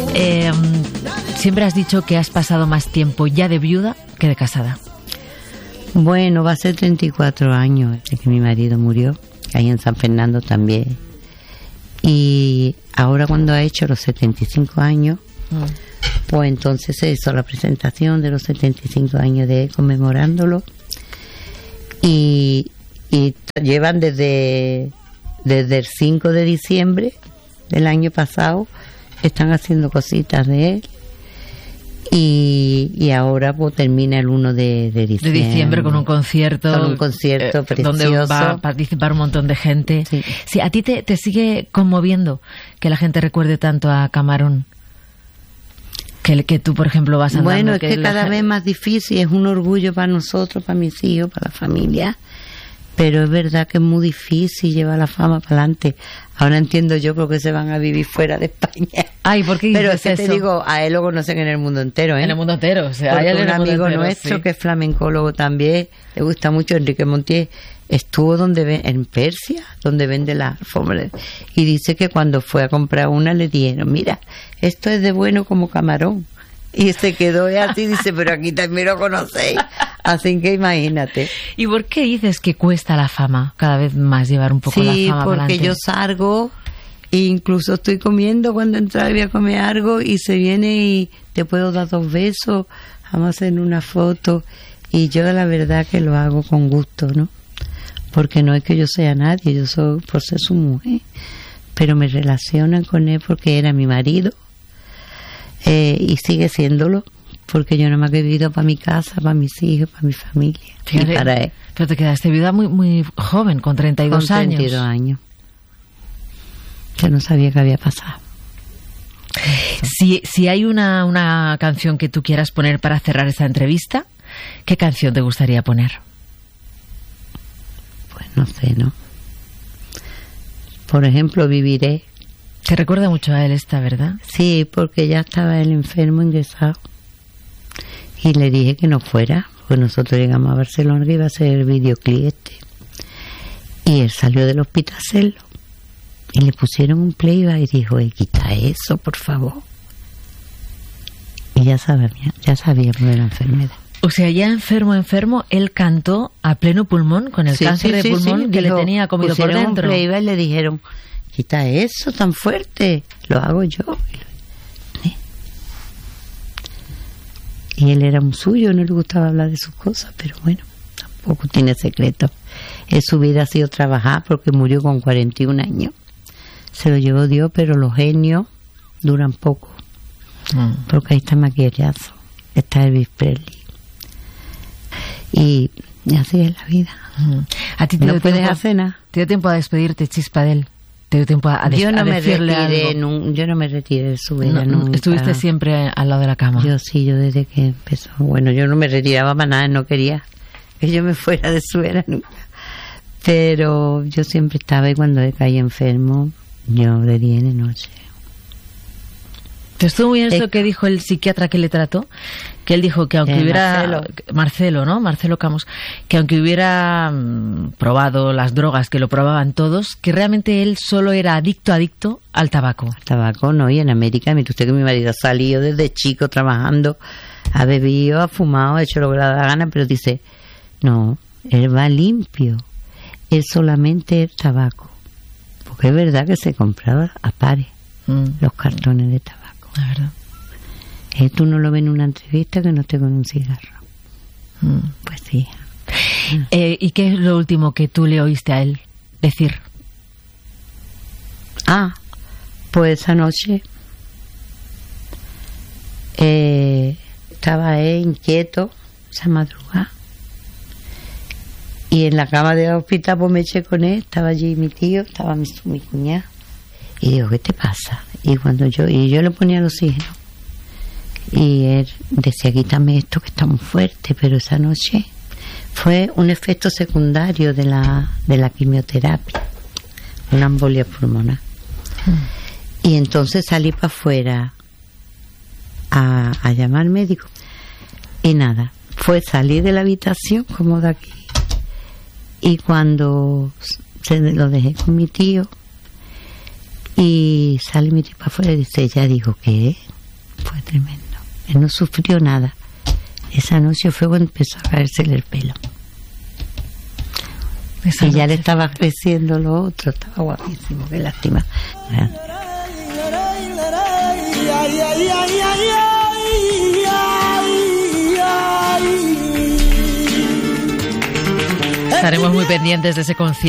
Siempre has dicho que has pasado más tiempo ya de viuda que de casada. Bueno, va a ser 34 años desde que mi marido murió, ahí en San Fernando también. Y ahora cuando ha hecho los 75 años, pues entonces se hizo la presentación de los 75 años de él, conmemorándolo. Y llevan desde el 5 de diciembre del año pasado, están haciendo cositas de él. Y ahora pues termina el 1 de diciembre. De diciembre con un concierto. Con un concierto precioso. Donde va a participar un montón de gente. Sí. Sí, ¿a ti te sigue conmoviendo que la gente recuerde tanto a Camarón? Que tú, por ejemplo, vas andando... Bueno, es que cada vez más difícil, es un orgullo para nosotros, para mis hijos, para la familia. Pero es verdad que es muy difícil llevar la fama para adelante. Ahora entiendo yo por qué se van a vivir fuera de España. Ay, ¿por qué dices Pero es que eso? te digo, a él lo conocen en el mundo entero, ¿eh? En el mundo entero, o sea, porque hay un amigo nuestro, sí, que es flamencólogo también, le gusta mucho, Enrique Montiel, estuvo en Persia, donde vende la alfombra, y dice que cuando fue a comprar una le dijeron, mira, esto es de bueno como Camarón. Y se quedó así, dice, pero aquí también lo conocéis. Así que imagínate. ¿Y por qué dices que cuesta la fama cada vez más llevar un poco la fama Sí, porque adelante? yo salgo e incluso estoy comiendo cuando entra y voy a comer algo y se viene y te puedo dar 2 besos, vamos a hacer una foto. Y yo la verdad que lo hago con gusto, ¿no? Porque no es que yo sea nadie, yo soy por ser su mujer. Pero me relacionan con él porque era mi marido. Y sigue siéndolo, porque yo nada más que he vivido para mi casa, para mis hijos, para mi familia. Fíjate, y para él. Pero te quedaste viuda muy, muy joven, con 32 años. Con 32 años. Yo no sabía qué había pasado. Si hay una canción que tú quieras poner para cerrar esta entrevista, ¿qué canción te gustaría poner? Pues no sé, ¿no? Por ejemplo, Viviré. Te recuerda mucho a él esta, ¿verdad? Sí, porque ya estaba él enfermo, ingresado. Y le dije que no fuera, pues nosotros llegamos a Barcelona que iba a hacer el videoclip este. Y él salió del hospital a hacerlo. Y le pusieron un playback y dijo, quita eso, por favor. Y ya sabía por la enfermedad. O sea, ya enfermo, él cantó a pleno pulmón con el cáncer de pulmón que dijo, le tenía comido por dentro. Un playback y le dijeron, quita eso tan fuerte, lo hago yo. Y él era un suyo, no le gustaba hablar de sus cosas, pero bueno, tampoco tiene secreto. Su vida ha sido trabajar porque murió con 41 años. Se lo llevó Dios, pero los genios duran poco. Porque ahí está Maquillazo, está Elvis Presley. Y así es la vida. ¿A ti te no puedes hacer nada? ¿Te dio tiempo a despedirte, Chispadel? ¿Te dio tiempo a yo no me decirle retiré, algo? Yo no me retiré de su vida nunca. ¿Estuviste siempre al lado de la cama? Yo sí, yo desde que empezó. Bueno, yo no me retiraba para nada, no quería que yo me fuera de su era nunca. Pero yo siempre estaba y cuando él caía enfermo, yo de día y de noche. ¿Te estuvo bien eso que dijo el psiquiatra que le trató? Que él dijo que aunque hubiera... Marcelo Camus. Que aunque hubiera probado las drogas, que lo probaban todos, que realmente él solo era adicto al tabaco. Al tabaco, no. Y en América, mire usted que mi marido ha salido desde chico trabajando, ha bebido, ha fumado, ha hecho lo que le da la gana, pero dice, no, él va limpio. Él solamente el tabaco. Porque es verdad que se compraba a pares los cartones de tabaco. La verdad. Tú no lo ves en una entrevista que no esté con un cigarro. Pues sí. ¿Y qué es lo último que tú le oíste a él decir? Pues esa noche estaba él inquieto, esa madrugada. Y en la cama del hospital pues me eché con él, estaba allí mi tío, estaba mi cuñada. Y digo, ¿qué te pasa? Y yo le ponía el oxígeno. Y él decía, quítame esto que está muy fuerte, pero esa noche fue un efecto secundario de la quimioterapia, una embolia pulmonar. Y entonces salí para afuera a llamar al médico. Y nada, fue salir de la habitación como de aquí. Y cuando lo dejé con mi tío, y sale mi tío para afuera y dice, ella dijo, ¿qué? tremendo. Él no sufrió nada. Esa noche fue cuando empezó a caérsele el pelo. Y ya le estaba creciendo lo otro, estaba guapísimo, qué lástima. Estaremos muy pendientes de ese concierto.